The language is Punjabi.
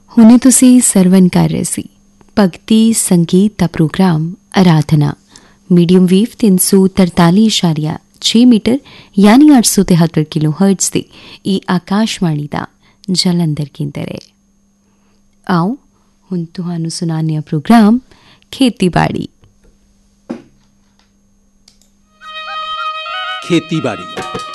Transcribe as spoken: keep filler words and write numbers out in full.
ਹੁਣੇ ਤੁਸੀਂ ਸਰਵਨ ਕਰ ਰਹੇ ਸੀ ਭਗਤੀ ਸੰਗੀਤ ਦਾ ਪ੍ਰੋਗਰਾਮ ਆਰਾਧਨਾ ਮੀਡੀਅਮ ਵੇਵ ਤਿੰਨ ਸੌ ਤਰਤਾਲੀ ਇਸ਼ਾਰੀਆ ਛੇ ਮੀਟਰ ਯਾਨੀ ਅੱਠ ਸੌ ਤਿਹੱਤਰ ਕਿਲੋ ਹਰਟਜ਼ ਤੇ ਇਹ ਆਕਾਸ਼ਵਾਣੀ ਦਾ ਜਲੰਧਰ ਕੇਂਦਰ ਹੈ। ਆਓ ਹੁਣ ਤੁਹਾਨੂੰ ਸੁਣਾਉਂਦੇ ਹਾਂ ਪ੍ਰੋਗਰਾਮ ਖੇਤੀਬਾੜੀ। ਖੇਤੀਬਾੜੀ